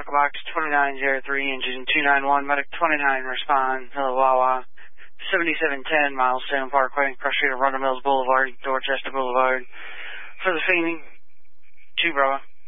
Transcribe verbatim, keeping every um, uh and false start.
Echo Box twenty-nine oh three, engine two nine one, medic twenty-nine, respond. Hello, Wawa. seventy-seven ten, Milestone Parkway, cross street of Rundle Mills Boulevard, Dorchester Boulevard. For the Phoenix, two Bravo.